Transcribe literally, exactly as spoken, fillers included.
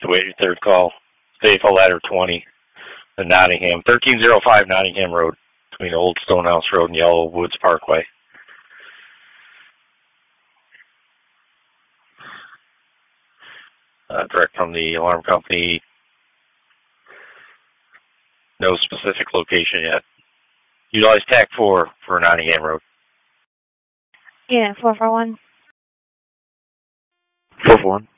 To wait your third call. Faithful Ladder twenty in Nottingham. thirteen oh five Nottingham Road between Old Stonehouse Road and Yellow Woods Parkway. Uh, direct from the alarm company. No specific location yet. Utilize T A C four for Nottingham Road. Yeah, four four one. four four one.